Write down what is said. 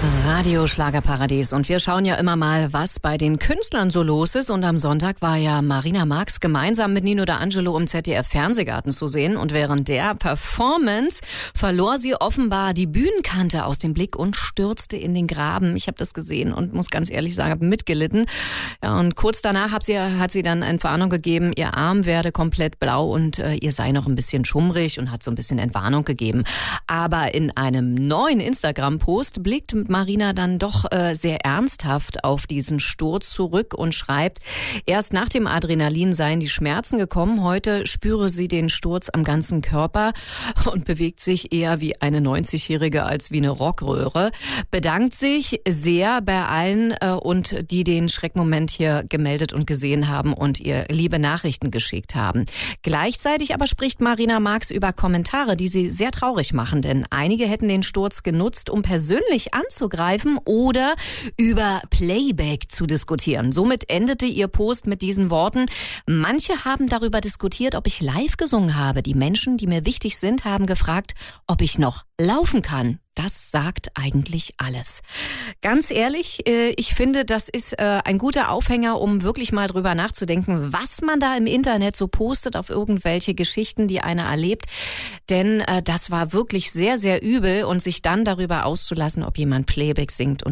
Radio Schlagerparadies. Und wir schauen ja immer mal, was bei den Künstlern so los ist. Und am Sonntag war ja Marina Marx gemeinsam mit Nino D'Angelo im ZDF Fernsehgarten zu sehen. Und während der Performance verlor sie offenbar die Bühnenkante aus dem Blick und stürzte in den Graben. Ich habe das gesehen und muss ganz ehrlich sagen, habe mitgelitten. Ja, und kurz danach hat sie dann Entwarnung gegeben, ihr Arm werde komplett blau und ihr sei noch ein bisschen schummrig und hat so ein bisschen Entwarnung gegeben. Aber in einem neuen Instagram-Post blickt Marina dann doch sehr ernsthaft auf diesen Sturz zurück und schreibt, erst nach dem Adrenalin seien die Schmerzen gekommen. Heute spüre sie den Sturz am ganzen Körper und bewegt sich eher wie eine 90-Jährige als wie eine Rockröhre. Bedankt sich sehr bei allen und die den Schreckmoment hier gemeldet und gesehen haben und ihr liebe Nachrichten geschickt haben. Gleichzeitig aber spricht Marina Marx über Kommentare, die sie sehr traurig machen, denn einige hätten den Sturz genutzt, um persönlich anzugreifen oder über Playback zu diskutieren. Somit endete ihr Post mit diesen Worten: Manche haben darüber diskutiert, ob ich live gesungen habe. Die Menschen, die mir wichtig sind, haben gefragt, ob ich noch laufen kann. Das sagt eigentlich alles. Ganz ehrlich, ich finde, das ist ein guter Aufhänger, um wirklich mal drüber nachzudenken, was man da im Internet so postet auf irgendwelche Geschichten, die einer erlebt. Denn das war wirklich sehr, sehr übel und sich dann darüber auszulassen, ob jemand Playback singt und